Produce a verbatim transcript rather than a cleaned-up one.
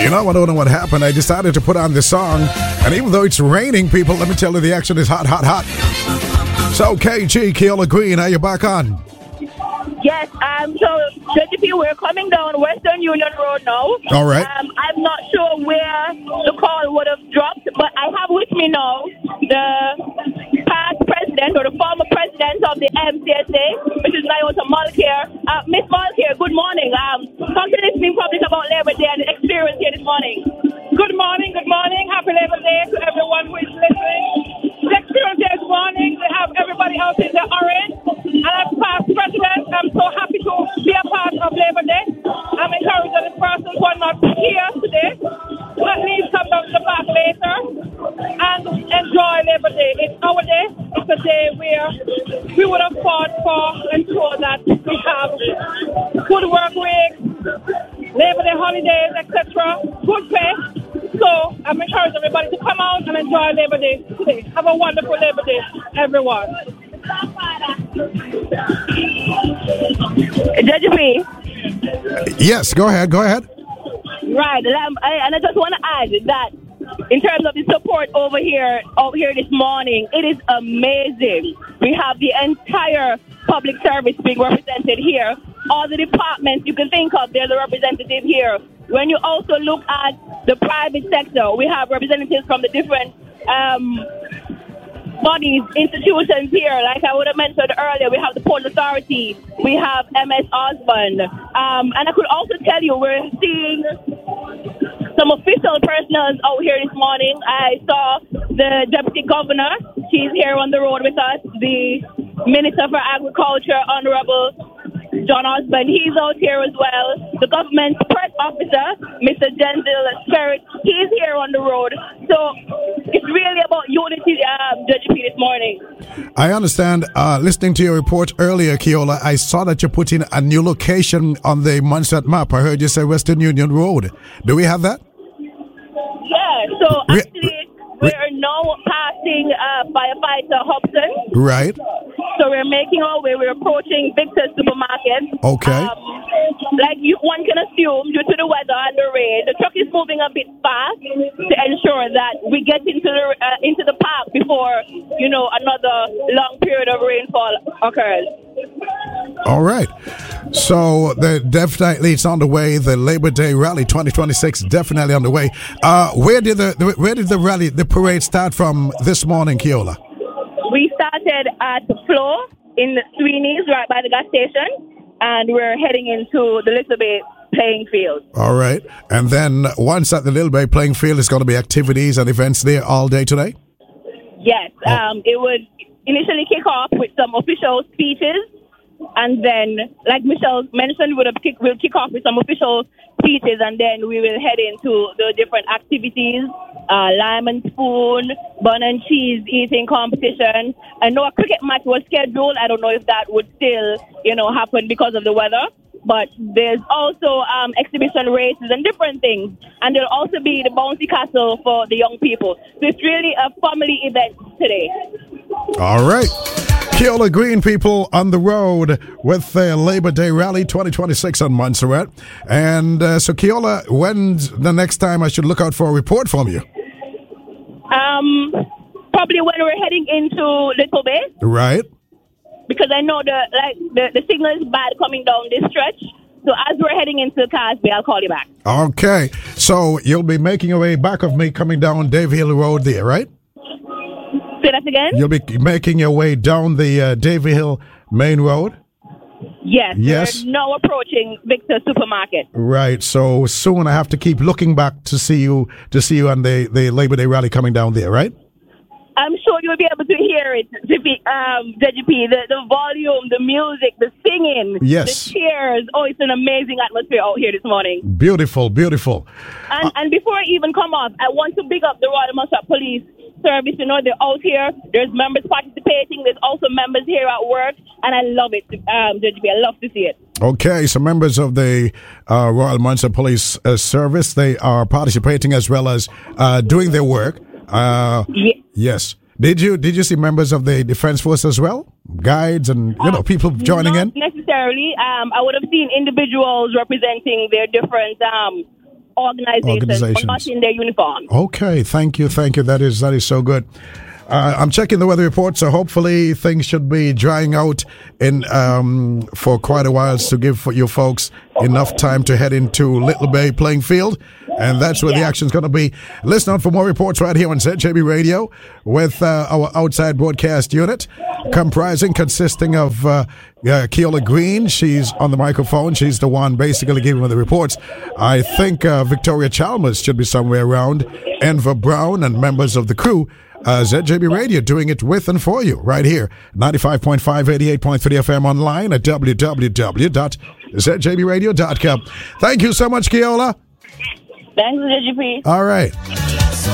You know, I don't know what happened. I decided to put on this song, and even though it's raining, people, let me tell you, the action is hot, hot, hot. So, K G, Keola Green, are you back on? Yes, um, so, J G P, we're coming down Western Union Road now. All right. Um, I'm not sure where the call would have dropped, but I have with me now the past president or the former president of the M C S A, which is Nyota Mulcair. Uh, Miss Mulcair, good morning. Um, talk to listening public about Labor Day and the experience here this morning. Good morning, good morning. Happy Labor Day to everyone who is listening. The experience here this morning, we have everybody else in the orange. And as past president, I'm so happy to be a part of Labor Day. I'm encouraging the persons who are not here today to at least come down to the park later and enjoy Labor Day. It's our day. It's a day where we would have fought for ensure that we have good work weeks, Labor Day holidays, et cetera, good pay. So I'm encouraging everybody to come out and enjoy Labor Day today. Have a wonderful Labor Day, everyone. J G P? Yes, go ahead, go ahead. Right, and I, and I just want to add that in terms of the support over here, over here this morning, it is amazing. We have the entire public service being represented here. All the departments you can think of, there's a representative here. When you also look at the private sector, we have representatives from the different um, bodies, institutions here. Like I would have mentioned earlier, we have the Port Authority, we have M S Osborne. Um, and I could also tell you we're seeing some official personnel out here this morning. I saw the Deputy Governor. She's here on the road with us. The Minister for Agriculture, Honorable John Osborne, he's out here as well. The government press officer, Mister Jendil Spirit, he's here on the road. So it's really about unity, uh, J G P, this morning. I understand. Uh, listening to your report earlier, Keola, I saw that you put in a new location on the Munster map. I heard you say Western Union Road. Do we have that? Yeah, so actually, we're now passing uh, Firefighter Hobson. Right. So we're making our way. We're approaching Victor's Supermarket. Okay. Um, like you, one can assume, due to the weather and the rain, the truck is moving a bit fast to ensure that we get into the uh, into the park before, you know, another long period of rainfall occurs. All right. So the definitely it's on the way. The Labor Day Rally twenty twenty-six definitely on the way. Uh, where did the, the where did the rally, the parade start from this morning, Keola? We started at the floor in Sweeney's, right by the gas station, and we're heading into the Little Bay playing field. All right. And then once at the Little Bay playing field, there's going to be activities and events there all day today? Yes. Oh. Um, it would initially kick off with some official speeches. And then, like Michelle mentioned, we'll kick, we'll kick off with some official speeches, and then we will head into the different activities, uh, lime and spoon, bun and cheese eating competition. I know a cricket match was scheduled. I don't know if that would still, you know, happen because of the weather. But there's also um, exhibition races and different things. And there'll also be the bouncy castle for the young people. So it's really a family event today. All right. Keola Green, people on the road with the Labor Day Rally twenty twenty-six on Montserrat. And uh, so, Keola, when's the next time I should look out for a report from you? Um, probably when we're heading into Little Bay. Right. Because I know the like the, the signal is bad coming down this stretch. So as we're heading into Cars Bay, I'll call you back. Okay. So you'll be making your way back of me coming down Dave Hill Road there, right? Say that again? You'll be making your way down the uh, Davy Hill Main Road? Yes. Yes. We're now approaching Victor Supermarket. Right. So soon I have to keep looking back to see you to see you on the, the Labor Day rally coming down there, right? I'm sure you'll be able to hear it, um, J G P. The, the volume, the music, the singing, yes, the cheers. Oh, it's an amazing atmosphere out here this morning. Beautiful, beautiful. And, uh, and before I even come off, I want to big up the Royal Montserrat Police Service. You know, they're out here. There's members participating. There's also members here at work. And I love it, um, J G P. I love to see it. Okay, so members of the uh, Royal Montserrat Police uh, Service, they are participating as well as uh, doing their work. Uh, yeah. Yes. Did you did you see members of the Defense Force as well? Guides and, you know, people joining Not in? Not necessarily. Um, I would have seen individuals representing their different um, organizations, Organizations. but not in their uniform. Okay, thank you, thank you. That is that is so good. Uh, I'm checking the weather report, so hopefully things should be drying out in um, for quite a while to give for you folks enough time to head into Little Bay playing field, and that's where yeah. the action's going to be. Listen out for more reports right here on Z J B Radio with uh, our outside broadcast unit, comprising, consisting of uh, uh, Keola Green. She's on the microphone. She's the one basically giving me the reports. I think uh, Victoria Chalmers should be somewhere around, Enver Brown, and members of the crew. Uh, Z J B Radio doing it with and for you right here. ninety-five point five, eighty-eight point three F M online at w w w dot z j b radio dot com. Thank you so much, Keola. Thanks, Z J P. All right.